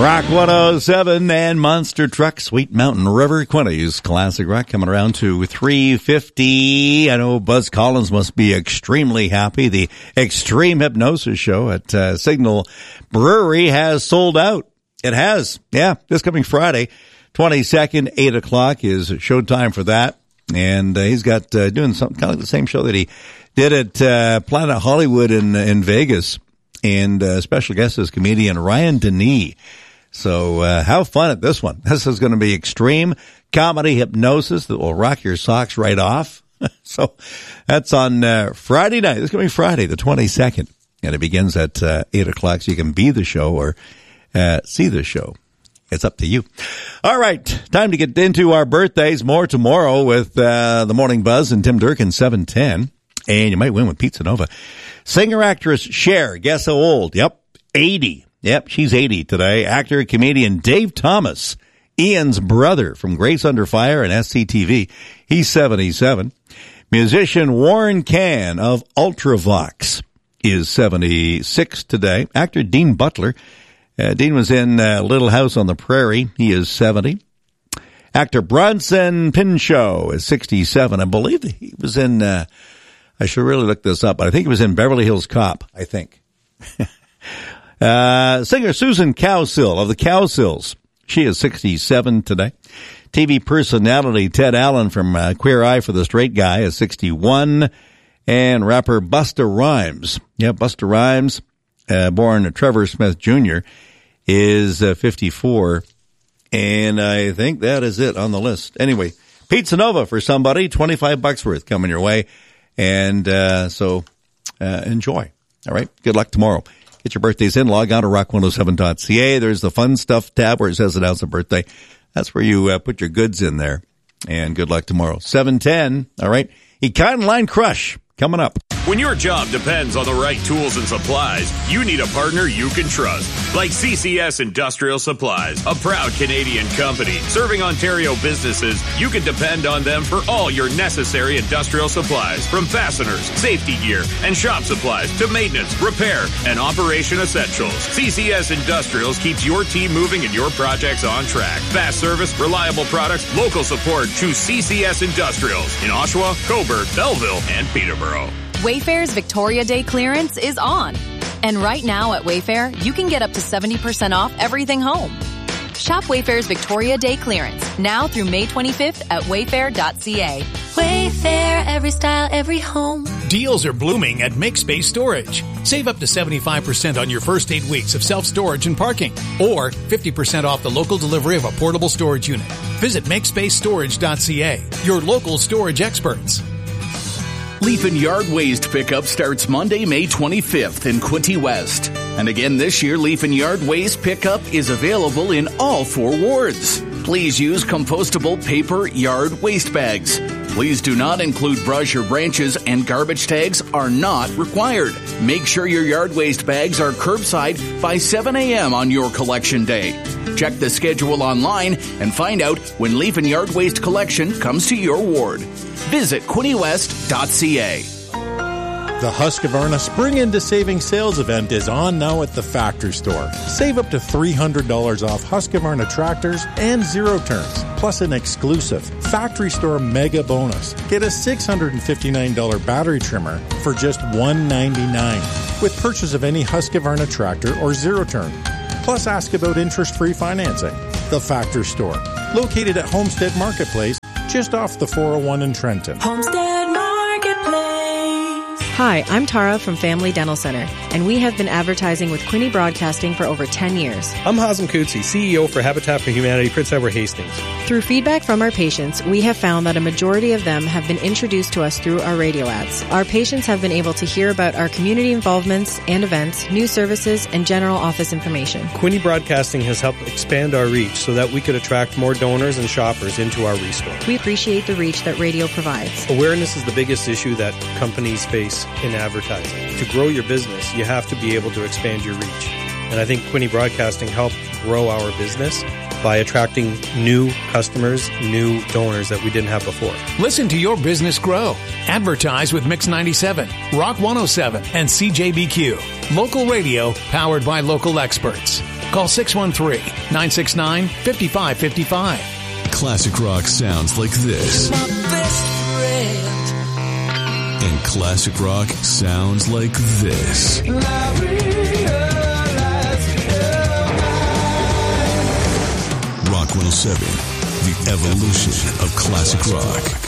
Rock 107 and Monster Truck, Sweet Mountain River, Quinny's Classic Rock coming around to 3:50. I know Buzz Collins must be extremely happy. The Extreme Hypnosis show at Signal Brewery has sold out. It has. Yeah, this coming Friday, 22nd, 8 o'clock is showtime for that. And he's got doing something kind of like the same show that he did at Planet Hollywood in Vegas. And special guest is comedian Ryan Denis. So have fun at this one. This is going to be extreme comedy hypnosis that will rock your socks right off. So that's on Friday night. This is going to be Friday, the 22nd. And it begins at 8 o'clock, so you can be the show or see the show. It's up to you. All right, time to get into our birthdays. More tomorrow with the Morning Buzz and Tim Durkin, 7:10. And you might win with Pizza Nova. Singer-actress Cher, guess how old? Yep, 80. Yep, she's 80 today. Actor, comedian Dave Thomas, Ian's brother from Grace Under Fire and SCTV. He's 77. Musician Warren Cann of Ultravox is 76 today. Actor Dean Butler. Dean was in Little House on the Prairie. He is 70. Actor Bronson Pinchot is 67. I believe that he was in, I should really look this up, but I think he was in Beverly Hills Cop, I think. Singer Susan Cowsill of the Cowsills. She is 67 today. TV personality Ted Allen from Queer Eye for the Straight Guy is 61. And rapper Busta Rhymes. Yeah, Busta Rhymes, born Trevor Smith Jr., is 54. And I think that is it on the list. Anyway, Pizza Nova for somebody, $25 worth coming your way. And so enjoy. All right, good luck tomorrow. Get your birthdays in. Log on to rock107.ca. There's the fun stuff tab where it says announce a birthday. That's where you put your goods in there. And good luck tomorrow. 7:10. All right. Econoline Crush coming up. When your job depends on the right tools and supplies, you need a partner you can trust. Like CCS Industrial Supplies, a proud Canadian company serving Ontario businesses. You can depend on them for all your necessary industrial supplies, from fasteners, safety gear, and shop supplies to maintenance, repair, and operation essentials. CCS Industrials keeps your team moving and your projects on track. Fast service, reliable products, local support. Choose CCS Industrials in Oshawa, Cobourg, Belleville, and Peterborough. Wayfair's Victoria Day clearance is on. And right now at Wayfair, you can get up to 70% off everything home. Shop Wayfair's Victoria Day clearance now through May 25th at wayfair.ca. Wayfair, every style, every home. Deals are blooming at MakeSpace Storage. Save up to 75% on your first 8 weeks of self-storage and parking, or 50% off the local delivery of a portable storage unit. Visit MakeSpaceStorage.ca, your local storage experts. Leaf and Yard Waste Pickup starts Monday, May 25th in Quinte West. And again this year, Leaf and Yard Waste Pickup is available in all 4 wards. Please use compostable paper yard waste bags. Please do not include brush or branches, and garbage tags are not required. Make sure your yard waste bags are curbside by 7 a.m. on your collection day. Check the schedule online and find out when Leaf and Yard Waste collection comes to your ward. Visit QuinnyWest.ca. The Husqvarna Spring Into Savings Sales event is on now at the Factory Store. Save up to $300 off Husqvarna tractors and zero turns, plus an exclusive Factory Store mega bonus. Get a $659 battery trimmer for just $199 with purchase of any Husqvarna tractor or zero turn. Plus, ask about interest-free financing. The Factory Store, located at Homestead Marketplace, just off the 401 in Trenton. Homestead Marketplace. Hi, I'm Tara from Family Dental Center, and we have been advertising with Quinte Broadcasting for over 10 years. I'm Hazem Kutsi, CEO for Habitat for Humanity, Prince Edward Hastings. Through feedback from our patients, we have found that a majority of them have been introduced to us through our radio ads. Our patients have been able to hear about our community involvements and events, new services, and general office information. Quinte Broadcasting has helped expand our reach so that we could attract more donors and shoppers into our restore. We appreciate the reach that radio provides. Awareness is the biggest issue that companies face in advertising. To grow your business, you have to be able to expand your reach. And I think Quinte Broadcasting helped grow our business by attracting new customers, new donors that we didn't have before. Listen to your business grow. Advertise with Mix 97, Rock 107, and CJBQ. Local radio powered by local experts. Call 613-969-5555. Classic rock sounds like this. And classic rock sounds like this. Rock 107, the evolution of classic rock.